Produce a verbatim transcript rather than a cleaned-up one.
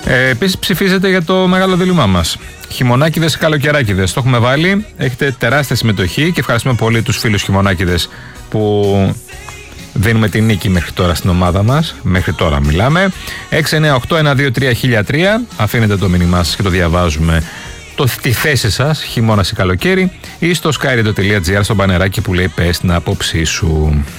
Ε, Επίσης ψηφίζετε για το μεγάλο δίλημά μας. Χειμωνάκηδες, καλοκαιράκηδες. Το έχουμε βάλει. Έχετε τεράστια συμμετοχή και ευχαριστούμε πολύ τους φίλους χειμωνάκηδες που δίνουμε την νίκη μέχρι τώρα στην ομάδα μας. Μέχρι τώρα μιλάμε. έξι εννιά οκτώ ένα δύο τρία χίλια τρία. Αφήνετε το μήνυμά σας και το διαβάζουμε. Το, τη θέση σας, χειμώνας ή καλοκαίρι, ή στο skyradio τελεία gr στο μπανεράκι που λέει πες την άποψή σου.